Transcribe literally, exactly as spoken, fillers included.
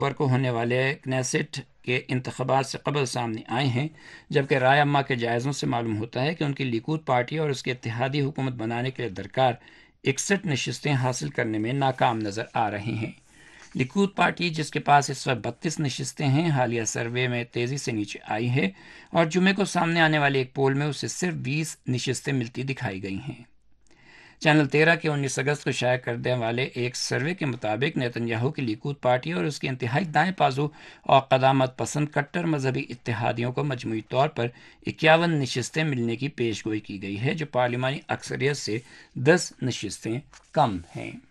पर को होने वाले कनेसेट के इंतखाबात से कबल सामने आए हैं, जबकि राय अम्मा के जायज़ों से मालूम होता है कि उनकी लिकूद पार्टी और उसके इत्तेहादी हुकूमत बनाने के लिए दरकार इकसठ नशस्तें हासिल करने में नाकाम नज़र आ रही हैं। लिकूद पार्टी, जिसके पास इस वक्त बत्तीस नशस्तें हैं, हालिया सर्वे में तेज़ी से नीचे आई है और जुमे को सामने आने वाले एक पोल में उसे सिर्फ बीस नशस्तें मिलती दिखाई गई हैं। चैनल तेरह के उन्नीस अगस्त को शाया करने वाले एक सर्वे के मुताबिक नेतन्याहू की लिकूद पार्टी और उसके इंतहाई दाएं बाजू और क़दामत पसंद कट्टर मजहबी इत्तेहादियों को मजमूई तौर पर इक्यावन नशस्तें मिलने की पेशगोई की गई है, जो पार्लिमानी अक्सरियत से दस नशस्तें कम हैं।